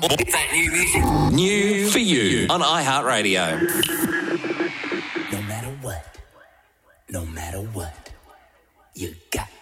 New for you on iHeartRadio. No matter what, you got